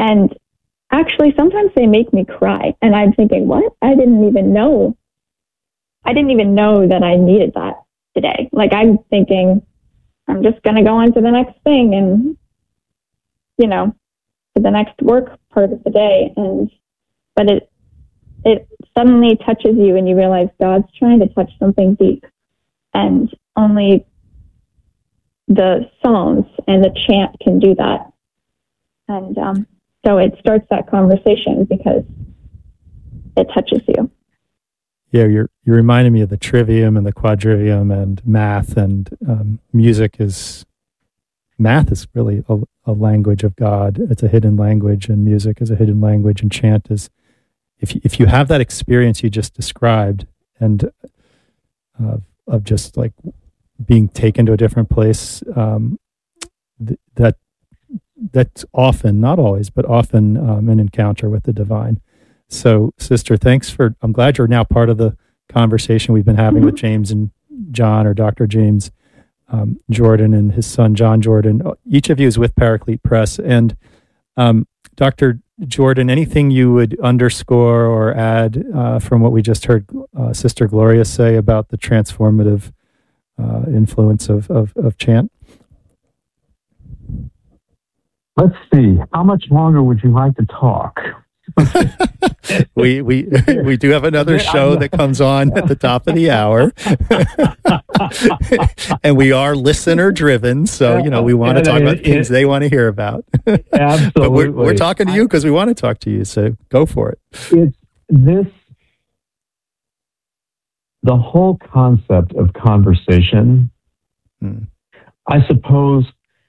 And actually, sometimes they make me cry. And I'm thinking, what? I didn't even know that I needed that today. Like, I'm thinking, I'm just going to go on to the next thing and, to the next work part of the day. But it suddenly touches you and you realize God's trying to touch something deep. And only the Psalms and the chant can do that. And so it starts that conversation because it touches you. Yeah, you're reminding me of the trivium and the quadrivium and math, and math is really a language of God. It's a hidden language, and music is a hidden language, and chant is, if you have that experience you just described, and of just like being taken to a different place, that's often, not always, but often an encounter with the divine. So, Sister, I'm glad you're now part of the conversation we've been having with James and John, or Dr. James Jordan and his son, John Jordan. Each of you is with Paraclete Press. And Dr. Jordan, anything you would underscore or add from what we just heard Sister Gloria say about the transformative influence of chant? Let's see. How much longer would you like to talk? we do have another show that comes on at the top of the hour. And we are listener driven, so we want to talk about things they want to hear about. Absolutely. But we're talking to you because we want to talk to you, so go for it. It's the whole concept of conversation. I suppose,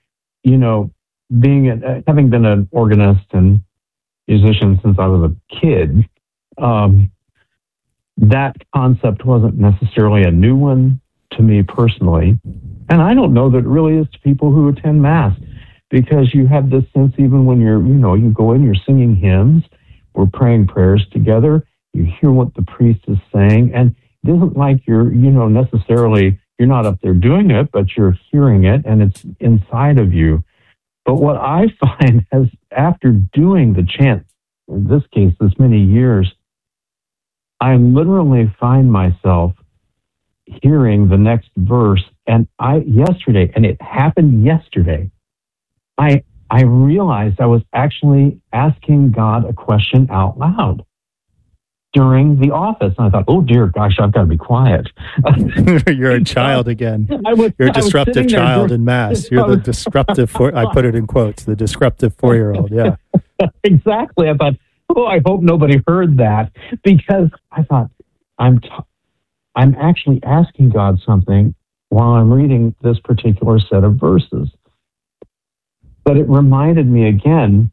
having been an organist and musician since I was a kid, that concept wasn't necessarily a new one to me personally. And I don't know that it really is to people who attend Mass, because you have this sense, even when you go in, you're singing hymns, we're praying prayers together, you hear what the priest is saying, and it isn't like you're not up there doing it, but you're hearing it and it's inside of you. But what I find is, after doing the chant, in this case, this many years, I literally find myself hearing the next verse. And it happened yesterday, I realized I was actually asking God a question out loud during the office. And I thought, oh dear gosh, I've got to be quiet. You're a child again. You're a disruptive child in Mass. You're the disruptive, I put it in quotes, the disruptive 4-year-old. Yeah. Exactly. I thought, I hope nobody heard that, because I thought, I'm actually asking God something while I'm reading this particular set of verses. But it reminded me again,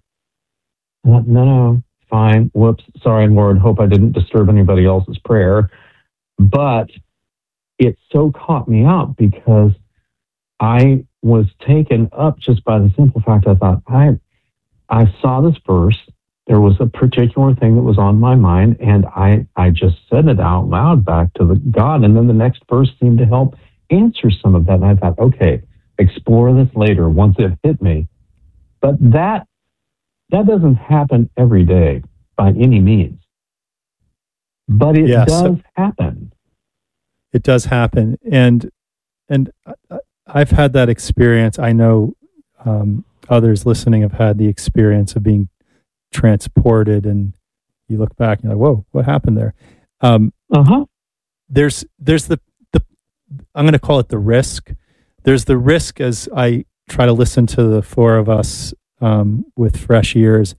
no, fine, whoops, sorry, Lord, hope I didn't disturb anybody else's prayer. But it so caught me out, because I was taken up just by the simple fact, I thought, I saw this verse, there was a particular thing that was on my mind, and I just said it out loud back to God, and then the next verse seemed to help answer some of that, and I thought, okay, explore this later once it hit me. But that doesn't happen every day by any means. But it does happen. It does happen. And I've had that experience. I know others listening have had the experience of being transported, and you look back and you're like, whoa, what happened there? There's the I'm going to call it the risk. There's the risk, as I try to listen to the four of us with fresh ears.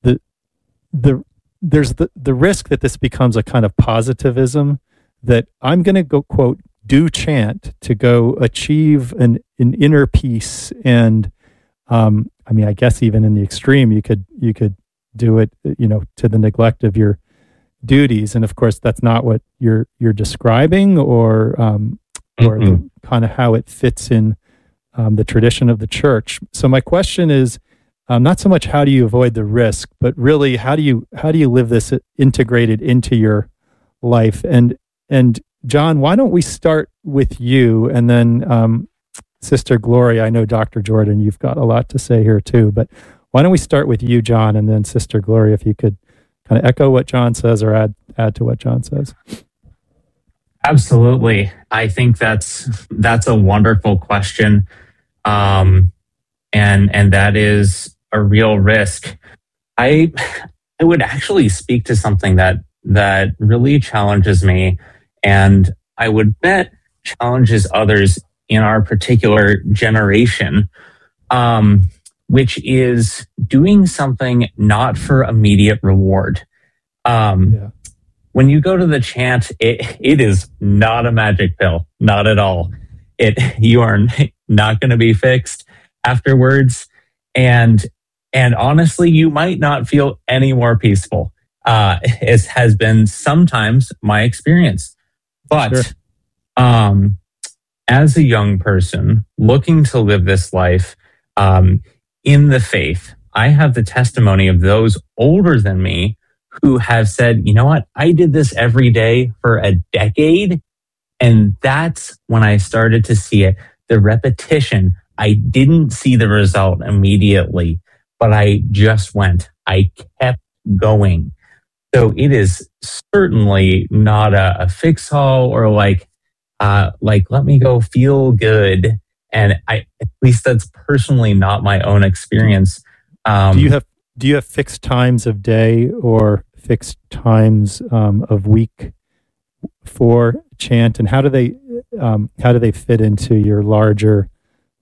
There's the risk that this becomes a kind of positivism, that I'm going to go, quote, do chant to go achieve an inner peace. And I guess even in the extreme, you could do it, to the neglect of your duties. And of course, that's not what you're describing, or the kind of how it fits in the tradition of the church. So my question is, not so much how do you avoid the risk, but really how do you live this integrated into your life? And John, why don't we start with you, and then Sister Gloria, I know Dr. Jordan, you've got a lot to say here too, but Why don't we start with you, John, and then Sister Gloria, if you could kind of echo what John says or add to what John says. Absolutely. I think that's a wonderful question. And that is a real risk. I would actually speak to something that really challenges me, and I would bet challenges others in our particular generation, which is doing something not for immediate reward. When you go to the chant, it is not a magic pill, not at all. You are not going to be fixed afterwards, and honestly, you might not feel any more peaceful. It has been sometimes my experience, but sure. As a young person looking to live this life in the faith, I have the testimony of those older than me who have said, you know what, I did this every day for a decade. And that's when I started to see it. The repetition, I didn't see the result immediately, but I just went. I kept going. So it is certainly not a fix-all or like let me go feel good. And at least that's personally not my own experience. Do you have fixed times of day or fixed times of week for chant, and how do they fit into your larger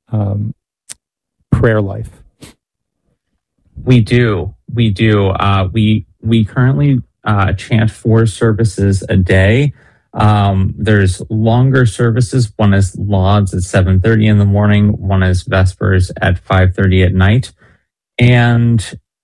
prayer life? We do. We currently chant 4 services a day. There's longer services. One is Lauds at 7:30 in the morning. One is Vespers at 5:30 at night. And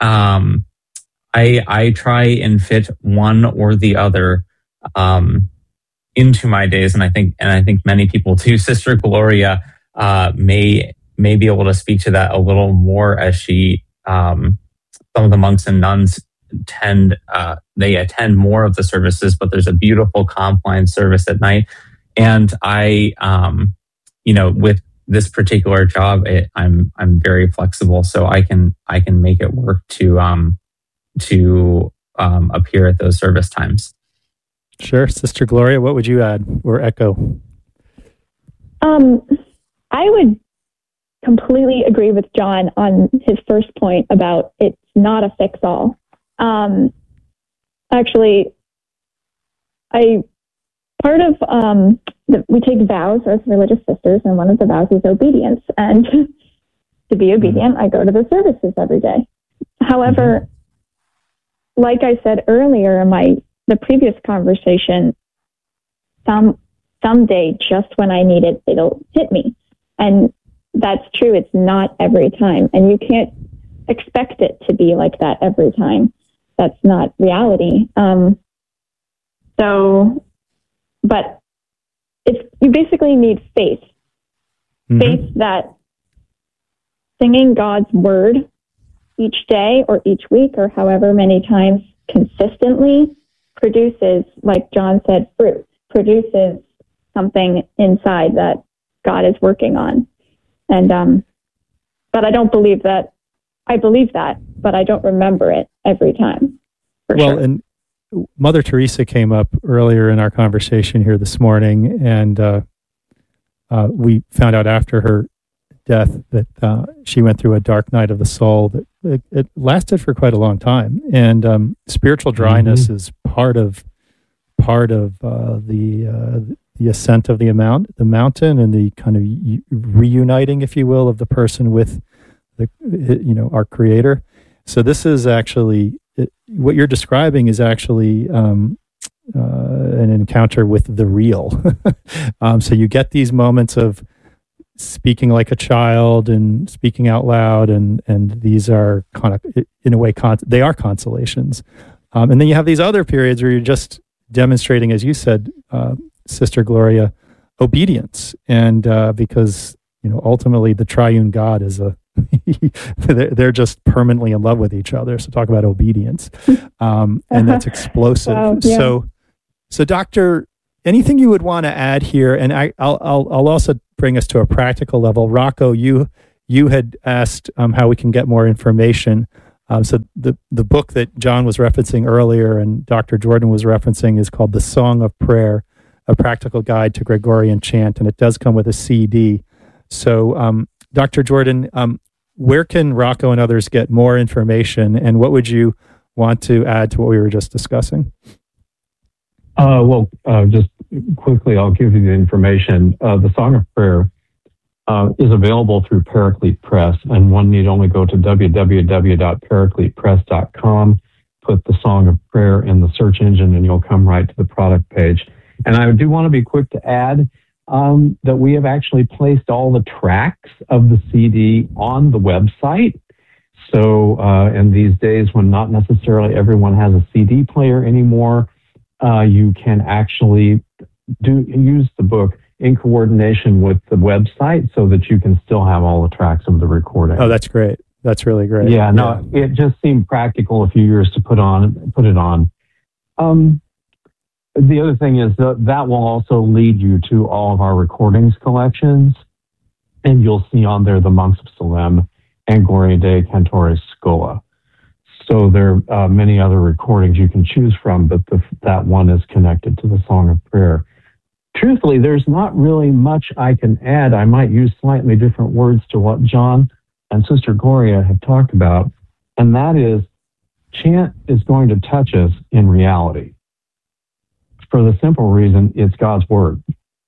I try and fit one or the other into my days, and I think many people too. Sister Gloria may be able to speak to that a little more, as she some of the monks and nuns attend more of the services, but there's a beautiful Compline service at night. And I with this particular job, I'm very flexible, so I can make it work to appear at those service times. Sure. Sister Gloria, what would you add or echo? I would completely agree with John on his first point about it's not a fix-all. Actually, we take vows as religious sisters, and one of the vows is obedience. And to be obedient, I go to the services every day. However, like I said earlier in the previous conversation, someday, just when I need it, it'll hit me. And that's true. It's not every time. And you can't expect it to be like that every time. That's not reality. But you basically need faith. Faith that singing God's word each day or each week or however many times consistently produces, like John said, fruit, produces something inside that God is working on. And, but I don't believe that. I believe that, but I don't remember it every time. Sure. And Mother Teresa came up earlier in our conversation here this morning, and we found out after her death that she went through a dark night of the soul that it lasted for quite a long time. And spiritual dryness is part of the ascent of the mountain, and the kind of reuniting, if you will, of the person with our Creator. So this is actually what you're describing is actually an encounter with the real. So you get these moments of speaking like a child and speaking out loud, and these are kind of, in a way, they are consolations. And then you have these other periods where you're just demonstrating, as you said, Sister Gloria, obedience, and because ultimately the triune God is they're just permanently in love with each other. So talk about obedience, and that's explosive. Wow, yeah. So Doctor, anything you would want to add here? And I'll also bring us to a practical level. Rocco, you you had asked how we can get more information. So the book that John was referencing earlier and Dr. Jordan was referencing is called The Song of Prayer, A Practical Guide to Gregorian Chant, and it does come with a CD. So, Dr. Jordan, where can Rocco and others get more information, and what would you want to add to what we were just discussing? Just quickly, I'll give you the information. The Song of Prayer is available through Paraclete Press, and one need only go to www.paracletepress.com, put the Song of Prayer in the search engine, and you'll come right to the product page. And I do want to be quick to add that we have actually placed all the tracks of the CD on the website. So in these days when not necessarily everyone has a CD player anymore, you can actually use the book in coordination with the website so that you can still have all the tracks of the recording. Oh, that's great. That's really great. Yeah, no, it just seemed practical a few years to put it on. The other thing is that will also lead you to all of our recordings collections, and you'll see on there the Monks of Salem and Gloria Dei Cantores Scola. So there are many other recordings you can choose from, but that one is connected to the Song of Prayer. Truthfully, there's not really much I can add. I might use slightly different words to what John and Sister Gloria have talked about, and that is chant is going to touch us in reality. For the simple reason it's God's Word.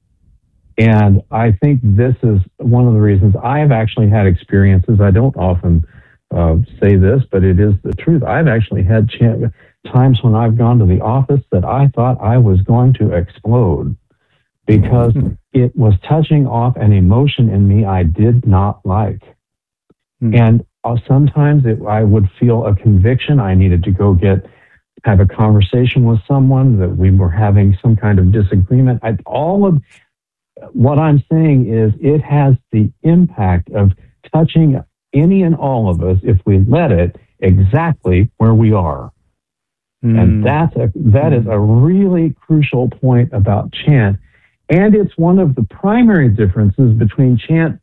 And I think this is one of the reasons I've actually had experiences. I don't often say this, but it is the truth. I've actually had times when I've gone to the office that I thought I was going to explode because it was touching off an emotion in me I did not like. And sometimes I would feel a conviction. I needed to go have a conversation with someone, that we were having some kind of disagreement. All of what I'm saying is it has the impact of touching any and all of us if we let it exactly where we are. And that is a really crucial point about chant. And it's one of the primary differences between chant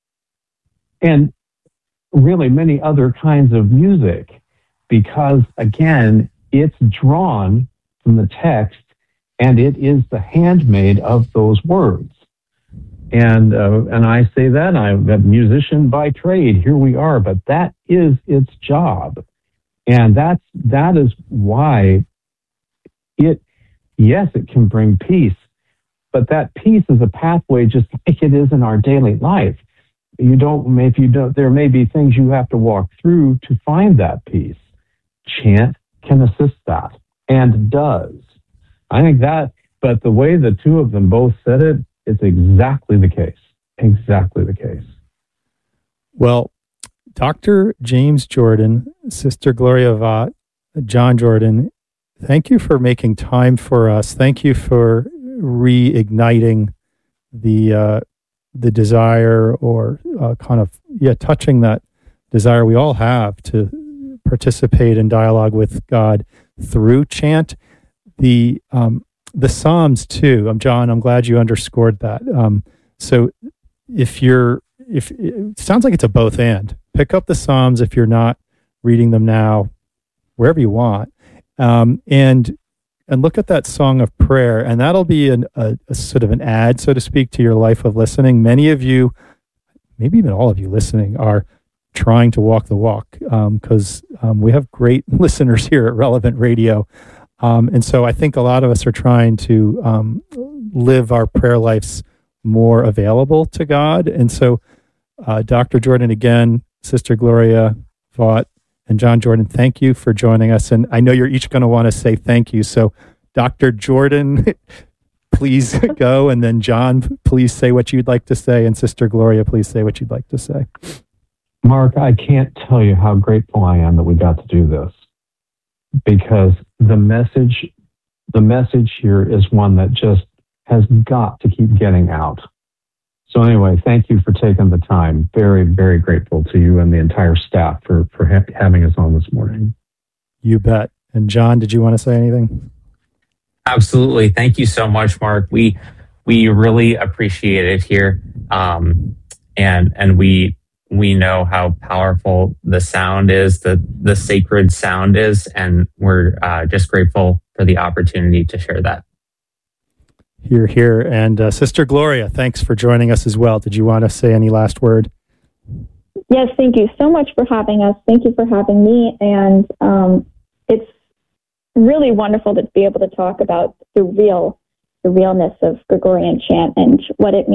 and really many other kinds of music, because again, it's drawn from the text, and it is the handmaid of those words. And I say that I'm a musician by trade. Here we are, but that is its job, and that is why it can bring peace, but that peace is a pathway, just like it is in our daily life. There may be things you have to walk through to find that peace. Chant can assist that, and does. I think that, but the way the two of them both said it, it's exactly the case. Exactly the case. Well, Dr. James Jordan, Sister Gloria Vaught, John Jordan, thank you for making time for us. Thank you for reigniting the desire, or touching that desire we all have to participate in dialogue with God through chant. The Psalms too. John, I'm glad you underscored that. So if it sounds like it's a both and. Pick up the Psalms if you're not reading them now, wherever you want, and look at that Song of Prayer, and that'll be a sort of an add, so to speak, to your life of listening. Many of you, maybe even all of you listening, are trying to walk the walk, because we have great listeners here at Relevant Radio. And so I think a lot of us are trying to live our prayer lives more available to God. And so Dr. Jordan, again, Sister Gloria Vaught, and John Jordan, thank you for joining us. And I know you're each going to want to say thank you. So Dr. Jordan, please go. And then John, please say what you'd like to say. And Sister Gloria, please say what you'd like to say. Mark, I can't tell you how grateful I am that we got to do this, because the message here is one that just has got to keep getting out. So anyway, thank you for taking the time. Very, very grateful to you and the entire staff for having us on this morning. You bet. And John, did you want to say anything? Absolutely. Thank you so much, Mark. We really appreciate it here. And we we know how powerful the sound is, the sacred sound is, and we're just grateful for the opportunity to share that. Hear, hear. And Sister Gloria, thanks for joining us as well. Did you want to say any last word? Yes, thank you so much for having us. Thank you for having me. And it's really wonderful to be able to talk about the realness of Gregorian chant and what it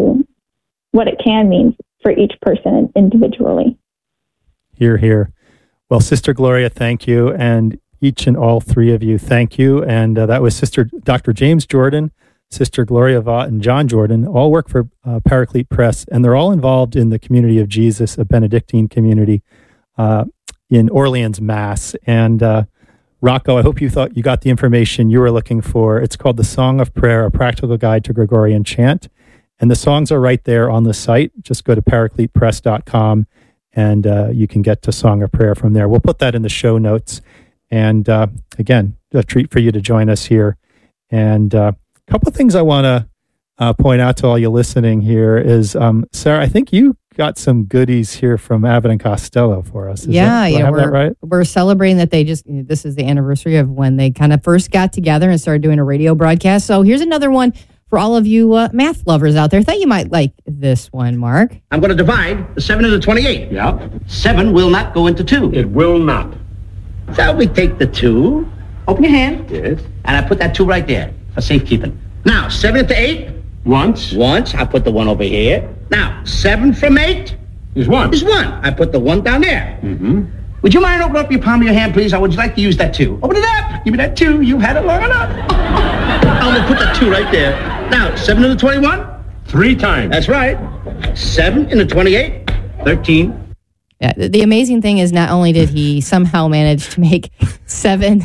can mean for each person individually. Hear, hear. Well, Sister Gloria, thank you. And each and all three of you, thank you. And that was Dr. James Jordan, Sister Gloria Vaught, and John Jordan, all work for Paraclete Press, and they're all involved in the Community of Jesus, a Benedictine community in Orleans, Mass. And Rocco, I hope you thought you got the information you were looking for. It's called The Song of Prayer, a practical guide to Gregorian chant. And the songs are right there on the site. Just go to paracletepress.com and you can get to Song of Prayer from there. We'll put that in the show notes. And again, a treat for you to join us here. And a couple of things I want to point out to all you listening here is, Sarah, I think you got some goodies here from Abbott and Costello for us. Do I have that right? We're celebrating that this is the anniversary of when they kind of first got together and started doing a radio broadcast. So here's another one for all of you math lovers out there. I thought you might like this one, Mark. I'm going to divide the 7 into 28. Yeah. 7 will not go into 2. It will not. So we take the 2, open your hand. Yes. And I put that 2 right there for safekeeping. Now, 7 into 8. Once. I put the 1 over here. Now, 7 from 8. Is 1. Is 1. I put the 1 down there. Mm-hmm. Would you mind opening up your palm of your hand, please? Or would you like to use that 2? Open it up. Give me that 2. You've had it long enough. I'm going to put that 2 right there. Now, 7 into 21. 3 times. That's right. 7 into 28. 13. Yeah, the amazing thing is not only did he somehow manage to make 13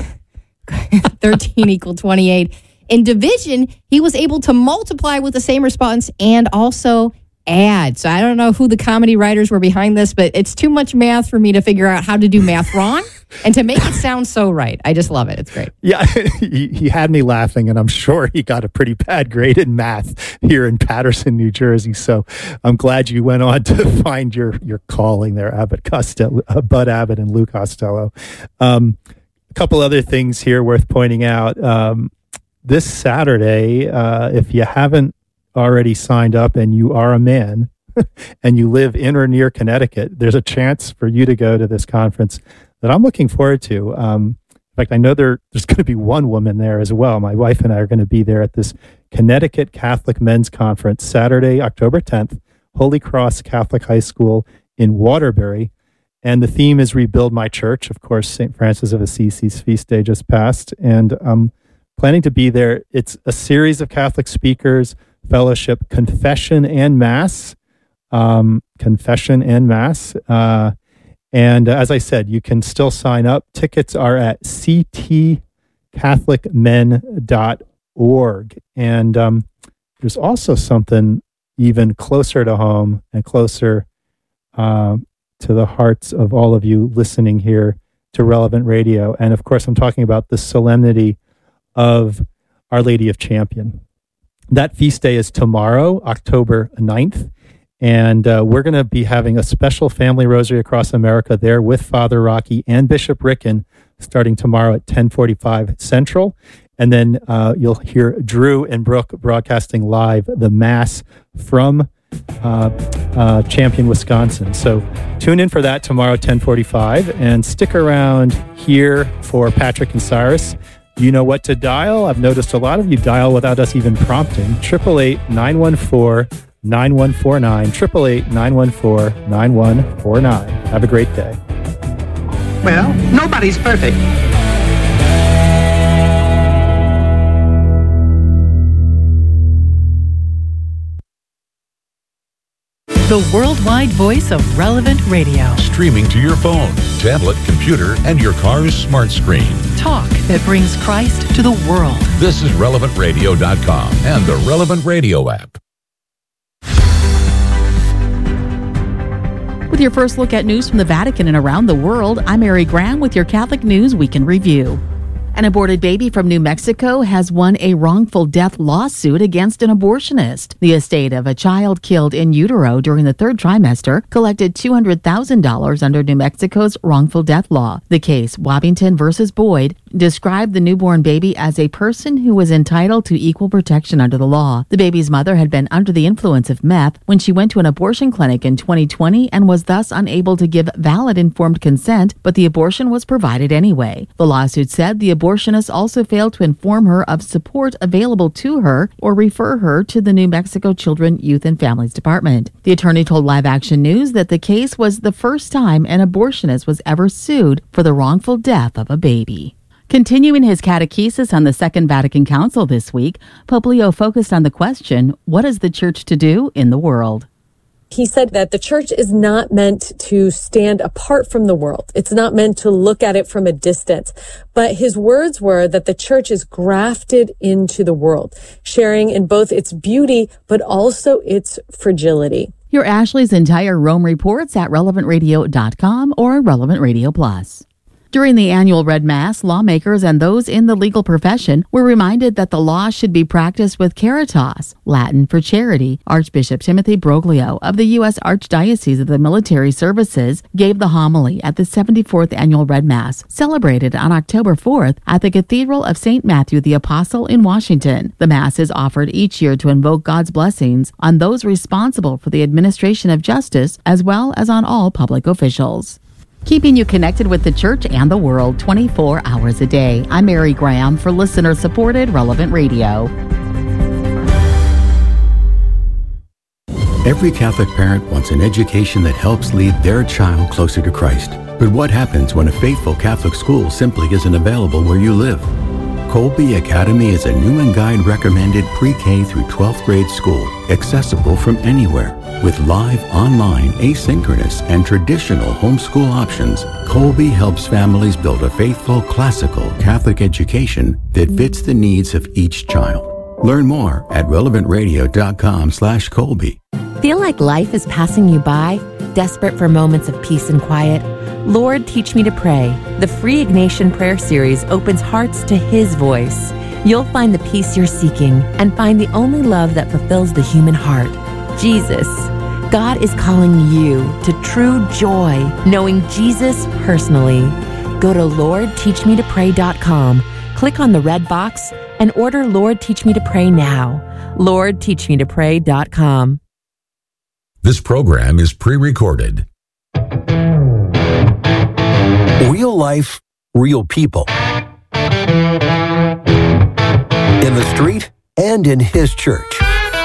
equal 28, in division, he was able to multiply with the same response and also add. So I don't know who the comedy writers were behind this, but it's too much math for me to figure out how to do math wrong and to make it sound so right. I just love it. It's great. Yeah, he had me laughing, and I'm sure he got a pretty bad grade in math here in Paterson, New Jersey. So I'm glad you went on to find your calling there, Bud Abbott and Lou Costello. A couple other things here worth pointing out. This Saturday, if you haven't already signed up and you are a man and you live in or near Connecticut, there's a chance for you to go to this conference that I'm looking forward to. In fact, I know there's going to be one woman there as well. My wife and I are going to be there at this Connecticut Catholic Men's Conference, Saturday, October 10th, Holy Cross Catholic High School in Waterbury. And the theme is Rebuild My Church. Of course, St. Francis of Assisi's feast day just passed. And planning to be there. It's a series of Catholic speakers, fellowship, confession and mass. And as I said, you can still sign up. Tickets are at ctcatholicmen.org. And there's also something even closer to home and closer to the hearts of all of you listening here to Relevant Radio. And of course, I'm talking about the solemnity of Our Lady of Champion. That feast day is tomorrow, October 9th. And we're going to be having a special family rosary across America there with Father Rocky and Bishop Ricken starting tomorrow at 10:45 Central. And then you'll hear Drew and Brooke broadcasting live the Mass from Champion, Wisconsin. So tune in for that tomorrow, 10:45, and stick around here for Patrick and Cyrus. You know what to dial. I've noticed a lot of you dial without us even prompting. 888-914-9149, 888-914-9149. Have a great day. Well, nobody's perfect. The worldwide voice of Relevant Radio. Streaming to your phone, tablet, computer, and your car's smart screen. Talk that brings Christ to the world. This is RelevantRadio.com and the Relevant Radio app. With your first look at news from the Vatican and around the world, I'm Mary Graham with your Catholic News Week in Review. An aborted baby from New Mexico has won a wrongful death lawsuit against an abortionist. The estate of a child killed in utero during the third trimester collected $200,000 under New Mexico's wrongful death law. The case, Wabbington versus Boyd, described the newborn baby as a person who was entitled to equal protection under the law. The baby's mother had been under the influence of meth when she went to an abortion clinic in 2020 and was thus unable to give valid informed consent, but the abortion was provided anyway. The lawsuit said the abortionist also failed to inform her of support available to her or refer her to the New Mexico Children, Youth, and Families Department. The attorney told Live Action News that the case was the first time an abortionist was ever sued for the wrongful death of a baby. Continuing his catechesis on the Second Vatican Council this week, Pope Leo focused on the question, what is the church to do in the world? He said that the church is not meant to stand apart from the world. It's not meant to look at it from a distance. But his words were that the church is grafted into the world, sharing in both its beauty, but also its fragility. Hear Ashley's entire Rome reports at relevantradio.com or Relevant Radio Plus. During the annual Red Mass, lawmakers and those in the legal profession were reminded that the law should be practiced with caritas, Latin for charity. Archbishop Timothy Broglio of the U.S. Archdiocese of the Military Services gave the homily at the 74th Annual Red Mass, celebrated on October 4th at the Cathedral of St. Matthew the Apostle in Washington. The Mass is offered each year to invoke God's blessings on those responsible for the administration of justice, as well as on all public officials. Keeping you connected with the church and the world 24 hours a day. I'm Mary Graham for listener-supported Relevant Radio. Every Catholic parent wants an education that helps lead their child closer to Christ. But what happens when a faithful Catholic school simply isn't available where you live? Colby Academy is a Newman Guide recommended pre-K through 12th grade school, accessible from anywhere. With live, online, asynchronous, and traditional homeschool options, Colby helps families build a faithful, classical Catholic education that fits the needs of each child. Learn more at relevantradio.com/Colby. Feel like life is passing you by? Desperate for moments of peace and quiet? Lord, Teach Me to Pray. The free Ignatian Prayer Series opens hearts to His voice. You'll find the peace you're seeking and find the only love that fulfills the human heart, Jesus. God is calling you to true joy, knowing Jesus personally. Go to LordTeachMeToPray.com, click on the red box, and order Lord Teach Me to Pray now. LordTeachMeToPray.com. This program is pre-recorded. Real life, real people. In the street and in His church.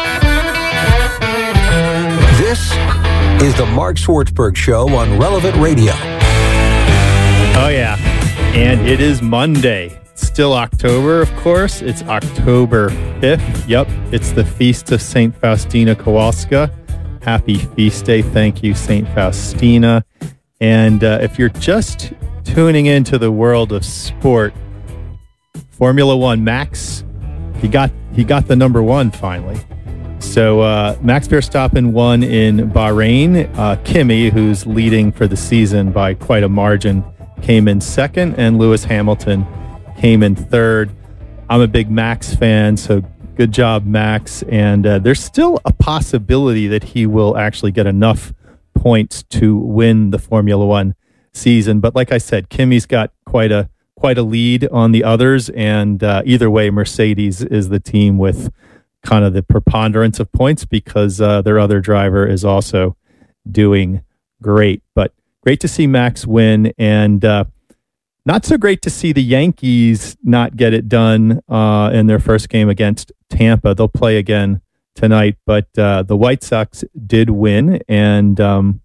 This is the Mark Swartzberg Show on Relevant Radio. Oh, yeah. And it is Monday. Still October, of course. It's October 5th. Yep. It's the Feast of St. Faustina Kowalska. Happy feast day. Thank you, St. Faustina. And if you're just tuning into the world of sport, Formula One, Max, he got the number one finally. So Max Verstappen won in Bahrain. Kimi, who's leading for the season by quite a margin, came in second, and Lewis Hamilton came in third. I'm a big Max fan, so good job, Max. And there's still a possibility that he will actually get enough points to win the Formula One season. But like I said, Kimi's got quite a lead on the others, and either way, Mercedes is the team with kind of the preponderance of points because their other driver is also doing great. But great to see Max win, and not so great to see the Yankees not get it done in their first game against Tampa. They'll play again tonight, but the White Sox did win, and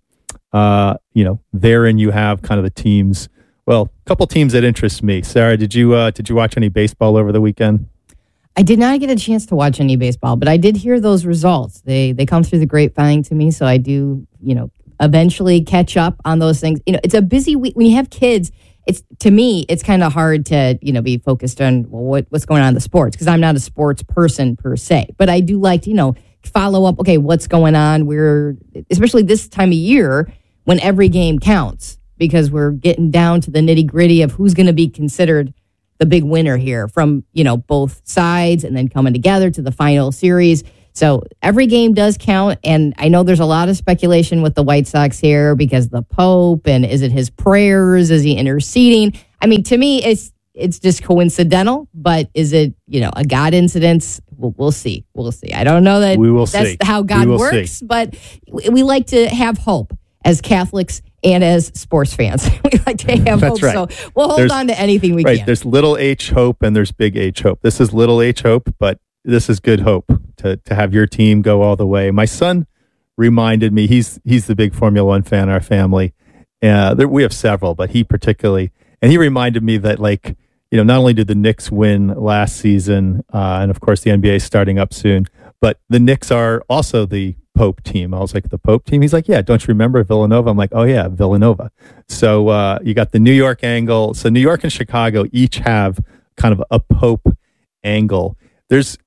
therein you have kind of the teams. Well, a couple teams that interest me. Sarah, did you watch any baseball over the weekend? I did not get a chance to watch any baseball, but I did hear those results. They come through the grapevine to me, so I do, eventually catch up on those things. It's a busy week. When you have kids, to me, it's kind of hard to, be focused on what's going on in the sports, because I'm not a sports person per se. But I do like to, follow up, okay, what's going on? Especially this time of year when every game counts, because we're getting down to the nitty gritty of who's going to be considered the big winner here from, both sides and then coming together to the final series. So every game does count. And I know there's a lot of speculation with the White Sox here because the Pope, and is it his prayers? Is he interceding? I mean, to me, it's just coincidental, but is it, a God incidence? We'll see. We'll see. I don't know that that's how God works, but we like to have hope as Catholics and as sports fans. We like to have hope. Right. So we'll hold on to anything we can. There's little H hope and there's big H hope. This is little H hope, but this is good hope to have your team go all the way. My son reminded me, he's the big Formula One fan in our family. We have several, but he particularly, and he reminded me that not only did the Knicks win last season, and of course the NBA is starting up soon, but the Knicks are also the Pope team. I was like, the Pope team? He's like, yeah, don't you remember Villanova? I'm like, oh yeah, Villanova. So you got the New York angle. So New York and Chicago each have kind of a Pope angle. There's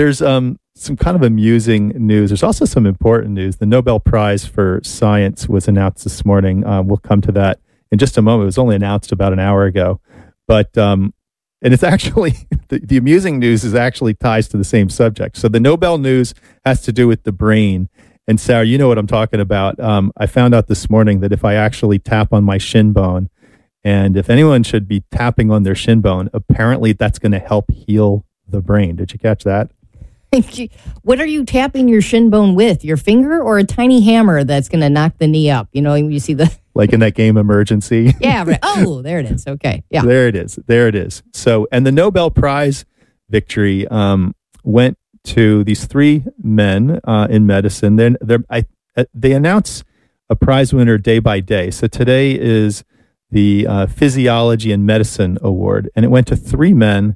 some kind of amusing news. There's also some important news. The Nobel Prize for Science was announced this morning. We'll come to that in just a moment. It was only announced about an hour ago. But, and it's actually, the amusing news is actually ties to the same subject. So the Nobel news has to do with the brain. And Sarah, you know what I'm talking about. I found out this morning that if I actually tap on my shin bone, and if anyone should be tapping on their shin bone, apparently that's going to help heal the brain. Did you catch that? What are you tapping your shin bone with? Your finger or a tiny hammer that's going to knock the knee up? You see the... Like in that game Emergency? Yeah. Right. Oh, there it is. Okay. Yeah. There it is. So, and the Nobel Prize victory went to these three men in medicine. They announce a prize winner day by day. So today is the Physiology and Medicine Award, and it went to three men,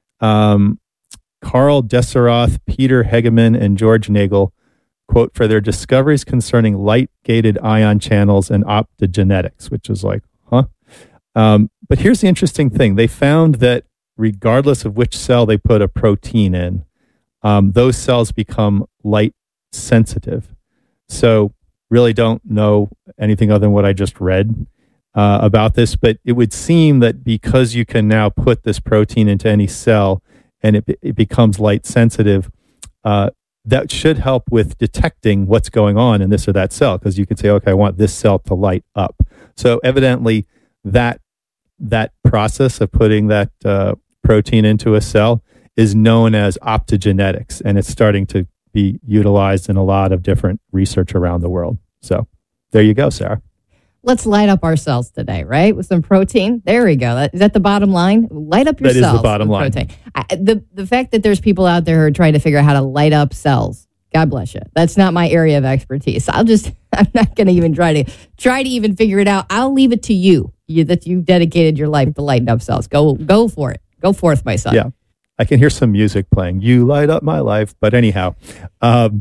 Carl Deseroth, Peter Hegeman, and George Nagel, quote, for their discoveries concerning light-gated ion channels and optogenetics, which is like, huh? But here's the interesting thing. They found that regardless of which cell they put a protein in, those cells become light sensitive. So really don't know anything other than what I just read about this, but it would seem that because you can now put this protein into any cell and it becomes light sensitive, that should help with detecting what's going on in this or that cell, because you could say, okay, I want this cell to light up. So evidently that process of putting that protein into a cell is known as optogenetics, and it's starting to be utilized in a lot of different research around the world. So there you go, Sarah. Let's light up our cells today, right? With some protein. There we go. Is that the bottom line? Light up your cells. That is the bottom line. Protein. The fact that there's people out there who are trying to figure out how to light up cells, God bless you. That's not my area of expertise. I'm not going to even try to even figure it out. I'll leave it to you that you've dedicated your life to lighting up cells. Go for it. Go forth, my son. Yeah. I can hear some music playing. You light up my life. But anyhow, and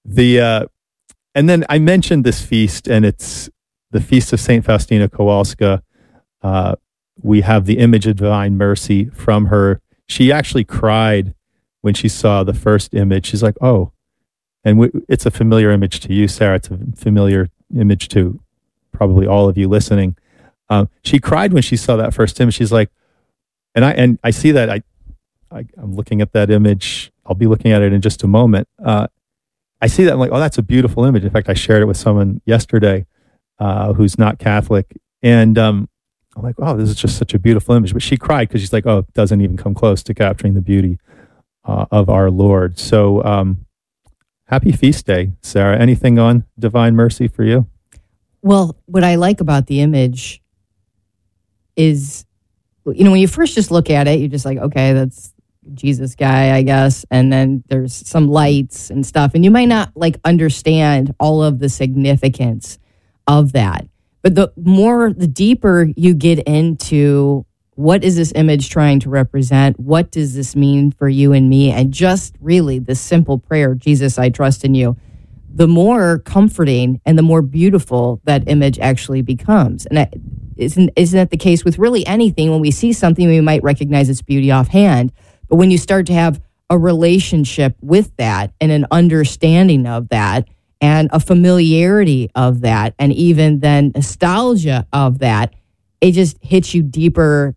then I mentioned this feast, and it's the Feast of St. Faustina Kowalska. We have the image of Divine Mercy from her. She actually cried when she saw the first image. She's like, oh, and it's a familiar image to you, Sarah. It's a familiar image to probably all of you listening. She cried when she saw that first image. She's like, and I see that. I'm looking at that image. I'll be looking at it in just a moment. I see that. I'm like, oh, that's a beautiful image. In fact, I shared it with someone yesterday who's not Catholic. And I'm like, oh, this is just such a beautiful image. But she cried because she's like, oh, it doesn't even come close to capturing the beauty of our Lord. So happy feast day, Sarah. Anything on Divine Mercy for you? Well, what I like about the image is, when you first just look at it, you're just like, okay, that's Jesus guy, I guess. And then there's some lights and stuff. And you might not understand all of the significance of that. But the deeper you get into what is this image trying to represent, what does this mean for you and me, and just really the simple prayer, Jesus, I trust in you, the more comforting and the more beautiful that image actually becomes. And isn't that the case with really anything? When we see something, we might recognize its beauty offhand. But when you start to have a relationship with that and an understanding of that and a familiarity of that and even then nostalgia of that, it just hits you deeper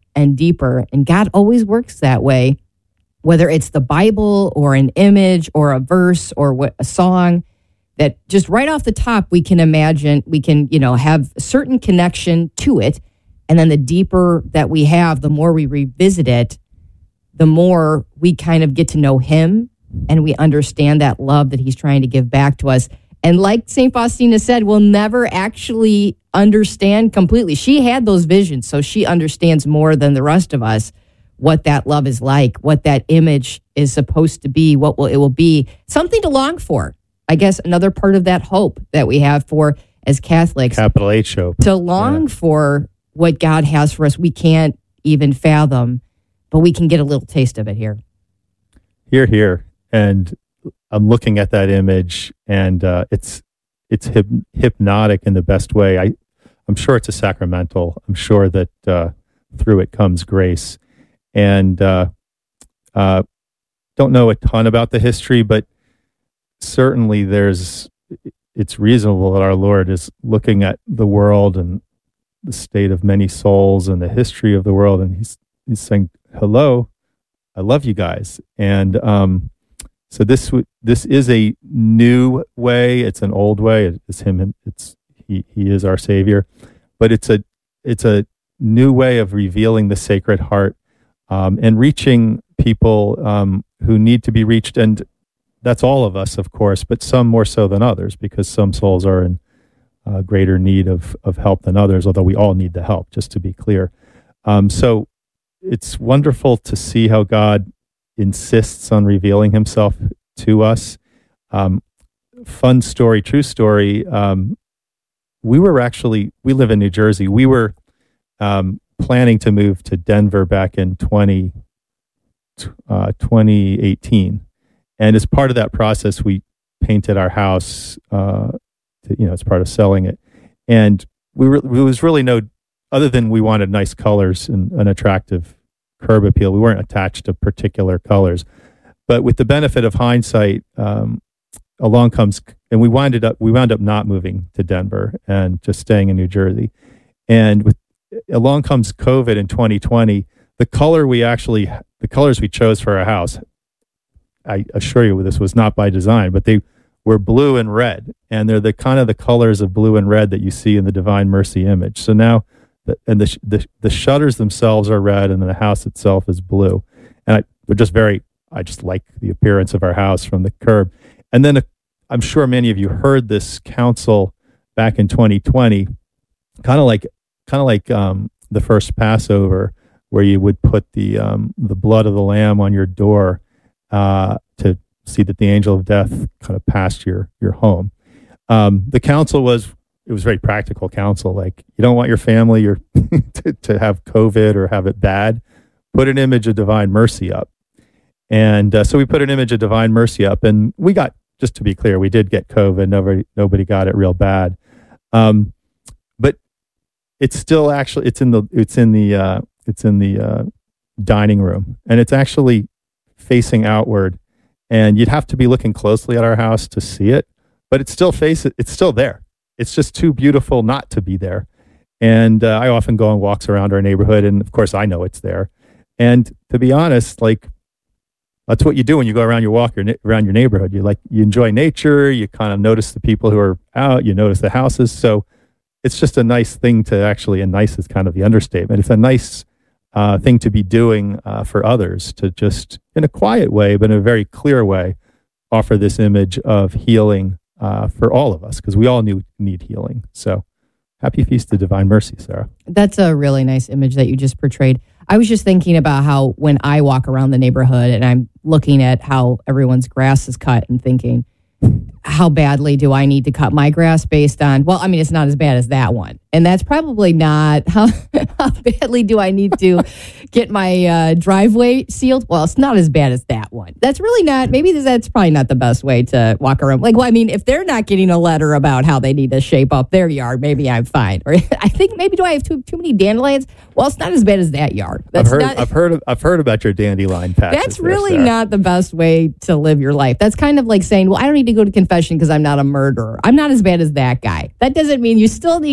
and deeper. And God always works that way, whether it's the Bible or an image or a verse or a song, that just right off the top, we can imagine, we can, have a certain connection to it. And then the deeper that we have, the more we revisit it, the more we kind of get to know him and we understand that love that he's trying to give back to us. And like St. Faustina said, we'll never actually understand completely. She had those visions, so she understands more than the rest of us what that love is like, what that image is supposed to be, it will be. Something to long for. I guess another part of that hope that we have for as Catholics. Capital H hope. To long for what God has for us. We can't even fathom, but we can get a little taste of it here. Here. And I'm looking at that image, and it's hypnotic in the best way. I'm sure it's a sacramental. I'm sure that through it comes grace. And don't know a ton about the history, but certainly it's reasonable that our Lord is looking at the world and the state of many souls and the history of the world, and he's saying, "Hello, I love you guys." And so this is a new way. It's an old way. It's him. He is our Savior, but it's a new way of revealing the Sacred Heart and reaching people who need to be reached. And that's all of us, of course, but some more so than others, because some souls are in greater need of help than others, although we all need the help, just to be clear. So it's wonderful to see how God insists on revealing himself to us. Fun story, true story. We live in New Jersey. We were planning to move to Denver back in 2018. And as part of that process, we painted our house, as part of selling it. And it was really other than we wanted nice colors and an attractive curb appeal. We weren't attached to particular colors. But with the benefit of hindsight, along comes, and we wound up not moving to Denver and just staying in New Jersey. And along comes COVID in 2020. The colors we chose for our house, I assure you this was not by design, but they were blue and red. And they're the kind of the colors of blue and red that you see in the Divine Mercy image. So now, the shutters themselves are red, and then the house itself is blue. And I just like the appearance of our house from the curb. And then I'm sure many of you heard this council back in 2020, kind of like the first Passover, where you would put the blood of the lamb on your door to see that the angel of death kind of passed your home. The council was very practical counsel. Like, you don't want your family to have COVID or have it bad, put an image of Divine Mercy up. And so we put an image of Divine Mercy up, and we got, just to be clear, we did get COVID. Nobody got it real bad. But it's still actually, it's in the dining room, and it's actually facing outward. And you'd have to be looking closely at our house to see it, but it's still there. It's just too beautiful not to be there. And I often go on walks around our neighborhood, and of course I know it's there. And to be honest, that's what you do when you go around around your neighborhood. You enjoy nature. You kind of notice the people who are out. You notice the houses. So it's just a nice thing to actually, and nice is kind of the understatement. It's a nice thing to be doing for others, to just, in a quiet way, but in a very clear way, offer this image of healing for all of us, because we all need healing. So happy Feast of Divine Mercy, Sarah. That's a really nice image that you just portrayed. I was just thinking about how when I walk around the neighborhood and I'm looking at how everyone's grass is cut and thinking, how badly do I need to cut my grass based on, well, I mean, it's not as bad as that one. And that's probably not, how badly do I need to get my driveway sealed? Well, it's not as bad as that one. That's really not, maybe that's probably not the best way to walk around. If they're not getting a letter about how they need to shape up their yard, maybe I'm fine. Or I think maybe do I have too many dandelions? Well, it's not as bad as that yard. I've heard about your dandelion patches. That's really not the best way to live your life. That's kind of like saying, well, I don't need to go to confession because I'm not a murderer. I'm not as bad as that guy. That doesn't mean you still need to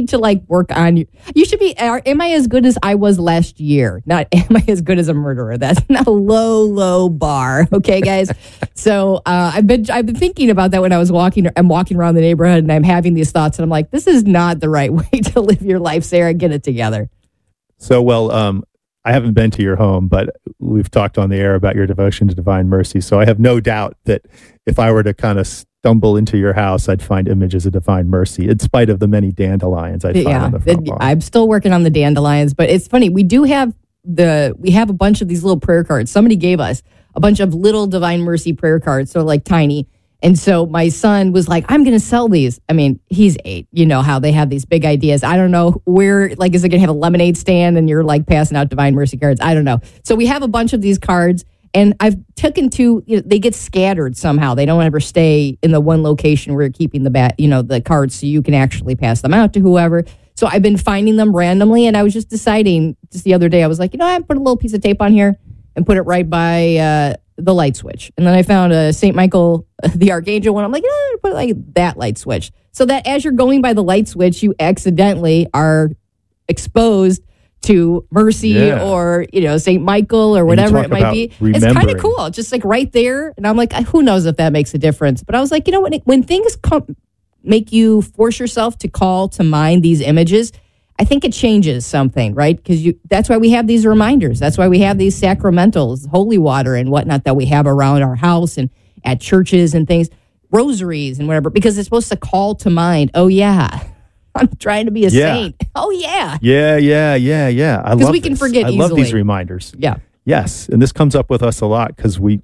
work on you. You should be. Am I as good as I was last year? Not am I as good as a murderer? That's not a low bar. Okay, guys. So I've been thinking about that when I was walking. I'm walking around the neighborhood and I'm having these thoughts, and I'm like, this is not the right way to live your life, Sarah. Get it together. So, I haven't been to your home, but we've talked on the air about your devotion to divine mercy. So I have no doubt that if I were to kind of stumble into your house, I'd find images of divine mercy, in spite of the many dandelions I'd find on the front lawn. I'm still working on the dandelions, but it's funny. We have a bunch of these little prayer cards. Somebody gave us a bunch of little divine mercy prayer cards, so like tiny. And so my son was like, I'm going to sell these. I mean, he's 8. You know how they have these big ideas. I don't know where, like, is it going to have a lemonade stand and you're like passing out divine mercy cards? I don't know. So we have a bunch of these cards, and I've taken they get scattered somehow. They don't ever stay in the one location where you're keeping the cards so you can actually pass them out to whoever. So I've been finding them randomly, and I was just deciding just the other day, I was like, I put a little piece of tape on here and put it right by the light switch. And then I found a St. Michael, the Archangel one. I'm like, put it like that light switch. So that as you're going by the light switch, you accidentally are exposed to mercy or, St. Michael or whatever it might be. It's kind of cool. Just like right there. And I'm like, who knows if that makes a difference. But I was like, when things make you force yourself to call to mind these images, I think it changes something, right? Because that's why we have these reminders. That's why we have these sacramentals, holy water and whatnot that we have around our house and at churches and things, rosaries and whatever, because it's supposed to call to mind, oh, yeah, I'm trying to be a saint. Oh, yeah. Yeah. Because we can forget easily. I love these reminders. Yeah. Yes. And this comes up with us a lot because we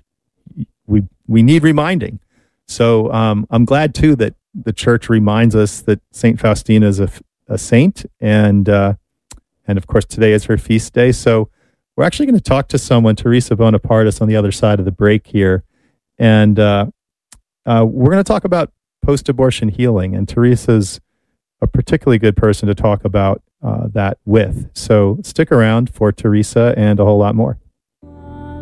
need reminding. So I'm glad, too, that the church reminds us that St. Faustina is a saint, and of course today is her feast day. So we're actually going to talk to someone, Teresa Bonapartis, on the other side of the break here, and we're going to talk about post-abortion healing. And Teresa's a particularly good person to talk about that with. So stick around for Teresa and a whole lot more.